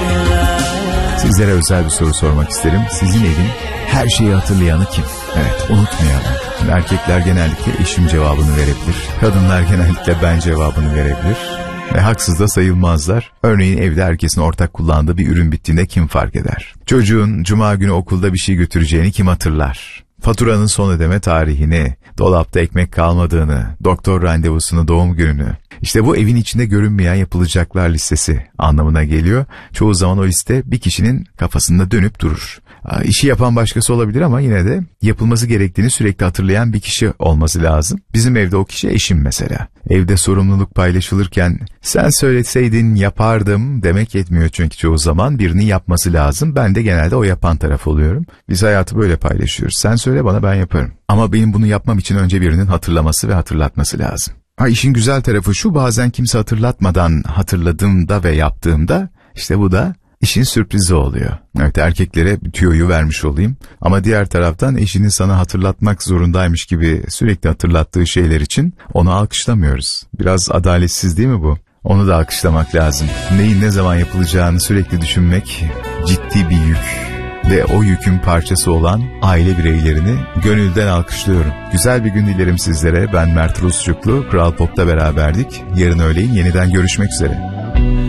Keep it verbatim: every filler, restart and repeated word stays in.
Sizlere özel bir soru sormak isterim. Sizin evin her şeyi hatırlayanı kim? Evet, unutmayalım. Erkekler genellikle eşim cevabını verebilir. Kadınlar genellikle ben cevabını verebilir. Ve haksız da sayılmazlar. Örneğin evde herkesin ortak kullandığı bir ürün bittiğinde kim fark eder? Çocuğun cuma günü okulda bir şey götüreceğini kim hatırlar? Faturanın son ödeme tarihini, dolapta ekmek kalmadığını, doktor randevusunu, doğum gününü. İşte bu evin içinde görünmeyen yapılacaklar listesi anlamına geliyor. Çoğu zaman o liste bir kişinin kafasında dönüp durur. İşi yapan başkası olabilir ama yine de yapılması gerektiğini sürekli hatırlayan bir kişi olması lazım. Bizim evde o kişi eşim mesela. Evde sorumluluk paylaşılırken sen söyleseydin yapardım demek yetmiyor çünkü çoğu zaman birinin yapması lazım. Ben de genelde o yapan taraf oluyorum. Biz hayatı böyle paylaşıyoruz. Sen söyle bana, ben yaparım. Ama benim bunu yapmam için önce birinin hatırlaması ve hatırlatması lazım. Ha, işin güzel tarafı şu, bazen kimse hatırlatmadan hatırladığımda ve yaptığımda işte bu da İşin sürprizi oluyor. Evet, erkeklere tüyoyu vermiş olayım. Ama diğer taraftan eşinin sana hatırlatmak zorundaymış gibi sürekli hatırlattığı şeyler için onu alkışlamıyoruz. Biraz adaletsiz değil mi bu? Onu da alkışlamak lazım. Neyin ne zaman yapılacağını sürekli düşünmek ciddi bir yük. Ve o yükün parçası olan aile bireylerini gönülden alkışlıyorum. Güzel bir gün dilerim sizlere. Ben Mert Rusçuklu, Kral Pop'ta beraberdik. Yarın öğleyin yeniden görüşmek üzere.